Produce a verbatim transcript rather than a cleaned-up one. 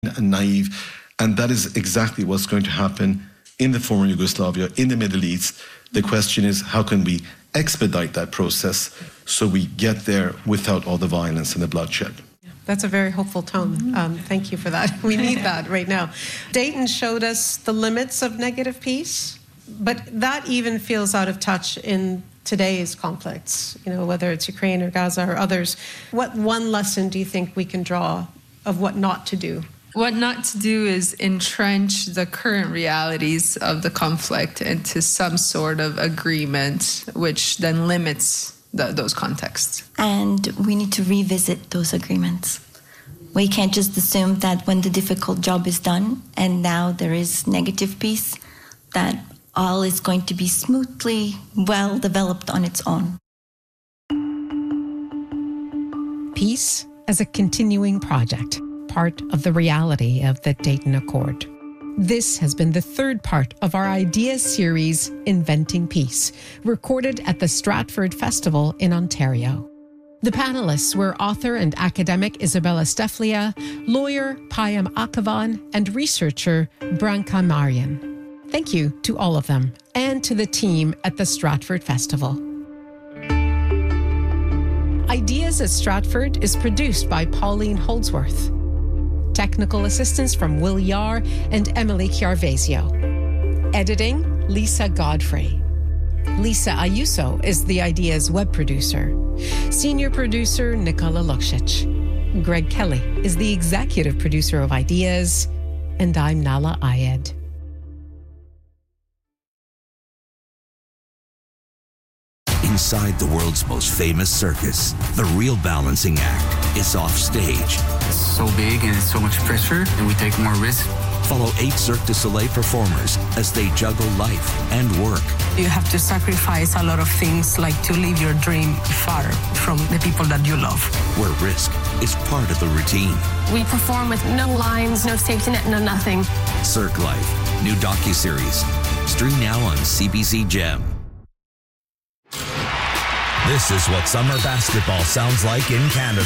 and naive. And that is exactly what's going to happen in the former Yugoslavia, in the Middle East. The question is, how can we expedite that process so we get there without all the violence and the bloodshed? That's a very hopeful tone. Um, thank you for that. We need that right now. Dayton showed us the limits of negative peace, but that even feels out of touch in today's conflicts, you know, whether it's Ukraine or Gaza or others. What one lesson do you think we can draw of what not to do? What not to do is entrench the current realities of the conflict into some sort of agreement, which then limits the, those contexts. And we need to revisit those agreements. We can't just assume that when the difficult job is done and now there is negative peace, that all is going to be smoothly well developed on its own. Peace as a continuing project, part of the reality of the Dayton Accord. This has been the third part of our Ideas series, Inventing Peace, recorded at the Stratford Festival in Ontario. The panelists were author and academic Isabella Steflia, lawyer Payam Akavan, and researcher Branka Marian. Thank you to all of them and to the team at the Stratford Festival. Ideas at Stratford is produced by Pauline Holdsworth. Technical assistance from Will Yar and Emily Chiarvesio. Editing, Lisa Godfrey. Lisa Ayuso is the Ideas web producer. Senior producer, Nicola Luksic. Greg Kelly is the executive producer of Ideas. And I'm Nala Ayed. Inside the world's most famous circus, the real balancing act is off stage. It's so big and it's so much pressure, and we take more risk. Follow eight Cirque du Soleil performers as they juggle life and work. You have to sacrifice a lot of things, like to live your dream far from the people that you love. Where risk is part of the routine. We perform with no lines, no safety net, no nothing. Cirque Life, new docuseries. Stream now on C B C Gem. This is what summer basketball sounds like in Canada.